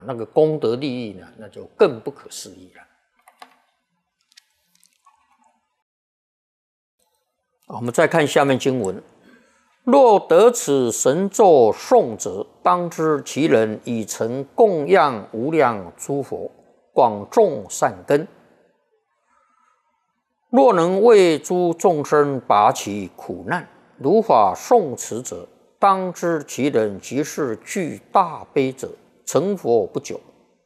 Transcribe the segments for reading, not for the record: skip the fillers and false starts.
那个功德利益呢，那就更不可思议了。我们再看下面经文：若得此神咒诵者，当知其人已曾供养无量诸佛，广种善根。若能为诸众生拔其苦难，如法诵持者，当知其人即是具大悲者，成佛不久。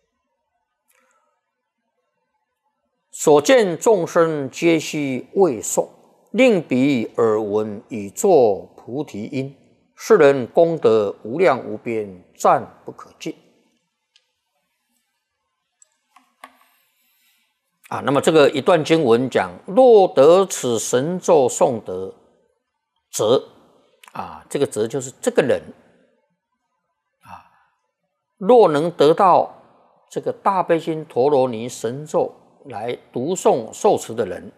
所见众生皆悉为诵，令彼耳闻以作菩提因，是人功德无量无边，赞不可尽。那么这个一段经文讲，若得此神咒诵得则，这个则就是这个人若能得到这个大悲心陀罗尼神咒来读诵受持的人，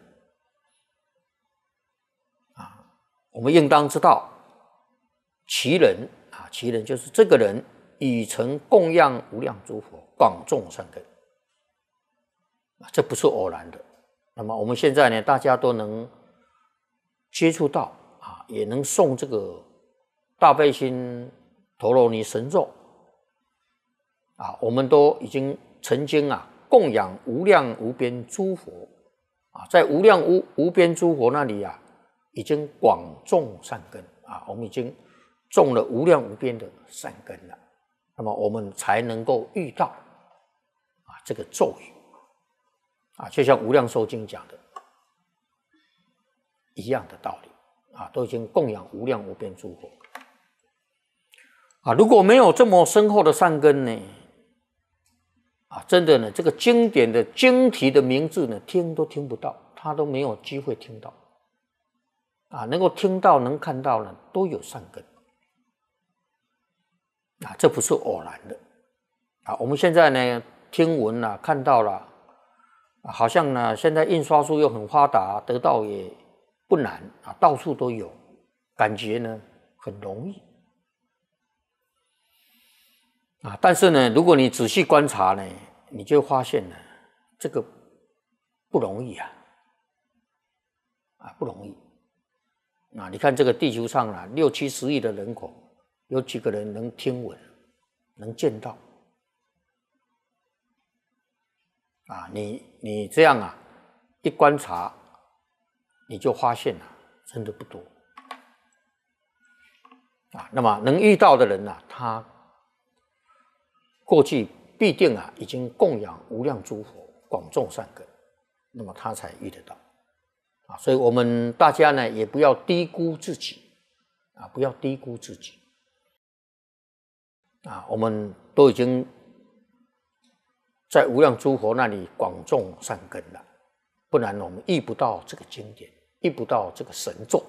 我们应当知道，其人就是这个人已曾供养无量诸佛，广种善根。这不是偶然的。那么我们现在呢，大家都能接触到也能诵这个大悲心陀罗尼神咒我们都已经曾经供养无量无边诸佛在无量无边诸佛那里已经广种善根我们已经种了无量无边的善根了，那么我们才能够遇到这个咒语就像《无量寿经》讲的一样的道理都已经供养无量无边诸佛如果没有这么深厚的善根呢真的呢，这个经典的经题的名字呢，听都听不到，他都没有机会听到能够听到能看到呢，都有善根这不是偶然的我们现在呢听闻看到了好像呢，现在印刷术又很发达，得到也不难到处都有，感觉呢很容易但是呢，如果你仔细观察呢，你就发现呢，这个不容易不容易你看这个地球上6、70亿的人口，有几个人能听闻，能见到你这样一观察，你就发现真的不多那么能遇到的人他过去必定已经供养无量诸佛，广种善根，那么他才遇得到所以我们大家呢也不要低估自己不要低估自己我们都已经在无量诸佛那里广种善根了，不然我们遇不到这个经典，遇不到这个神咒。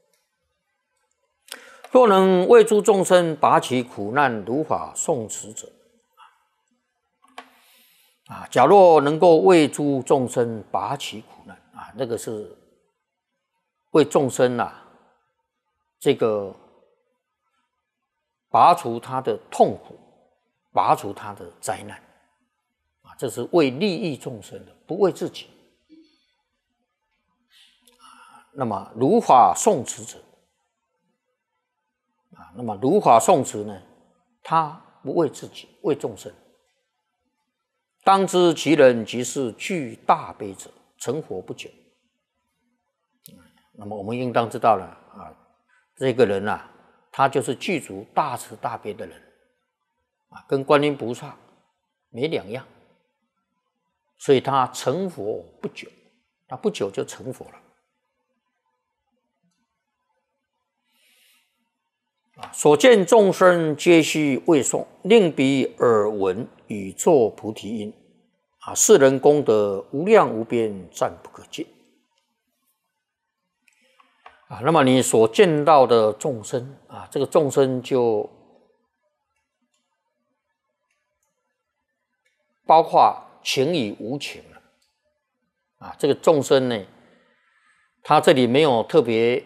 若能为诸众生拔其苦难，如法诵持者假若能够为诸众生拔其苦难那个是为众生这个拔除他的痛苦，拔除他的灾难这是为利益众生的，不为自己那么如法诵持者那么如法诵持呢，他不为自己，为众生。当知其人即是具大悲者，成佛不久。那么我们应当知道了这个人他就是具足大慈大悲的人跟观音菩萨没两样，所以他成佛不久，他不久就成佛了所见众生皆悉为诵，令彼耳闻以作菩提因是人功德无量无边，赞不可尽那么你所见到的众生这个众生就包括情与无情了这个众生呢，他这里没有特别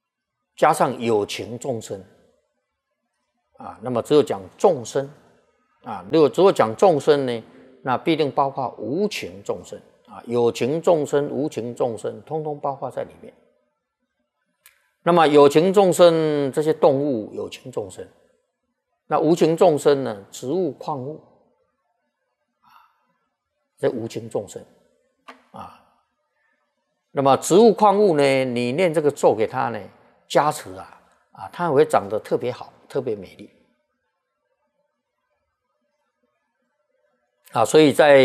加上有情众生那么只有讲众生如果讲众生呢，那必定包括无情众生有情众生、无情众生，通通包括在里面。那么有情众生这些动物有情众生，那无情众生呢，植物、矿物这无情众生那么植物、矿物呢，你念这个咒给它呢，加持它会长得特别好，特别美丽所以在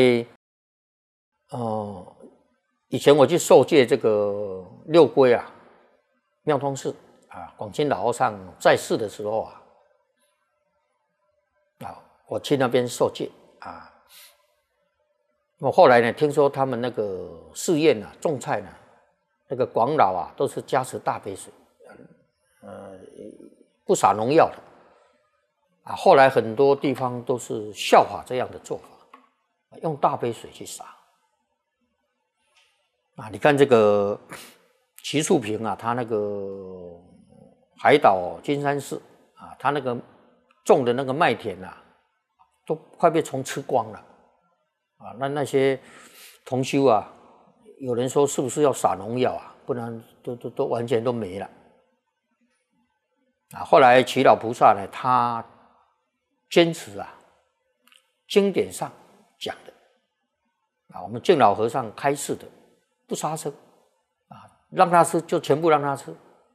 以前我去受戒这个六龟妙通寺广钦老和尚在世的时候我去那边受戒我后来呢，听说他们那个寺院种菜呢，那个广老都是加持大杯水，不撒农药的后来很多地方都是效法这样的做法，用大杯水去撒你看这个齐树平他那个海岛金山寺他那个种的那个麦田都快被虫吃光了那些同修有人说是不是要撒农药不然都完全都没了后来齐老菩萨呢，他坚持经典上讲的我们净老和尚开示的，不杀生让他吃就全部让他吃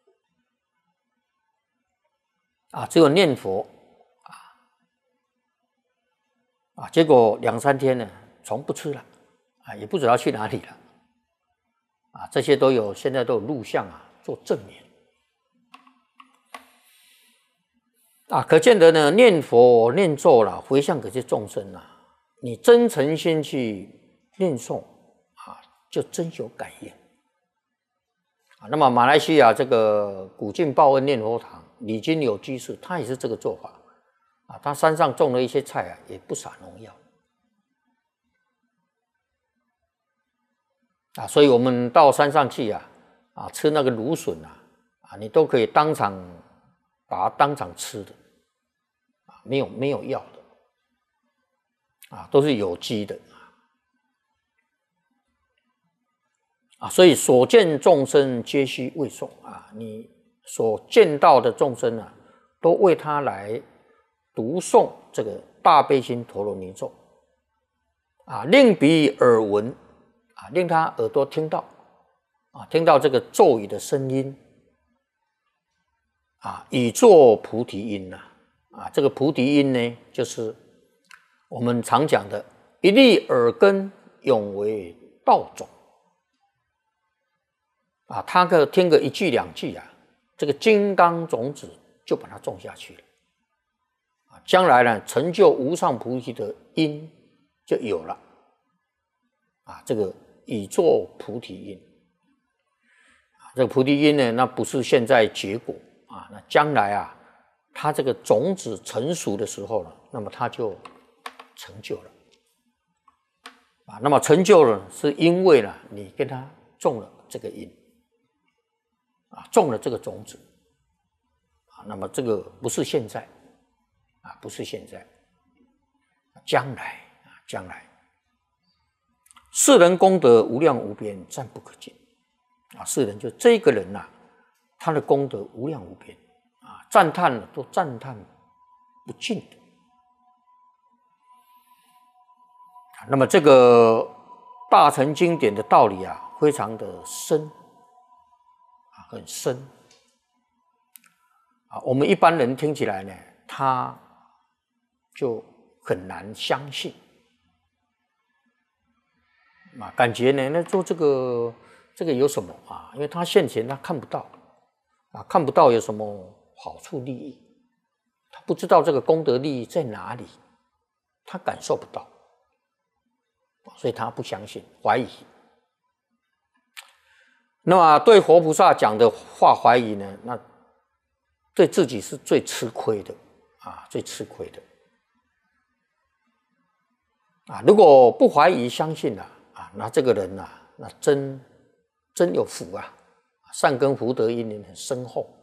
只有念佛结果2-3天呢，虫不吃了也不知道去哪里了这些都有，现在都有录像做证明可见得呢，念佛念咒回向给这众生你真诚心去念诵就真有感应那么马来西亚这个古晋报恩念佛堂李金友居士，他也是这个做法他山上种了一些菜也不撒农药所以我们到山上去吃那个芦笋你都可以当场把它当场吃的没有药的都是有机的所以所见众生皆须为诵你所见到的众生都为他来读诵这个大悲心陀罗尼咒令彼耳闻令他耳朵听到听到这个咒语的声音以作菩提音这个菩提音呢，就是我们常讲的一粒耳根永为道种他听个1句2句这个金刚种子就把它种下去了将来呢，成就无上菩提的因就有了这个以作菩提因这个菩提因呢，那不是现在结果那将来它这个种子成熟的时候呢，那么它就成就了那么成就了是因为呢，你跟它种了这个因种了这个种子那么这个不是现在不是现在，将来世人功德无量无边，暂不可尽世人就这个人他的功德无量无边赞叹都赞叹不尽的那么这个大乘经典的道理非常的深很深我们一般人听起来呢，他就很难相信感觉呢，那做这个有什么因为他现前他看不到看不到有什么好处利益，他不知道这个功德利益在哪里，他感受不到，所以他不相信，怀疑。那么对佛菩萨讲的话怀疑呢，那对自己是最吃亏的最吃亏的如果不怀疑相信那这个人那真有福善根福德因缘很深厚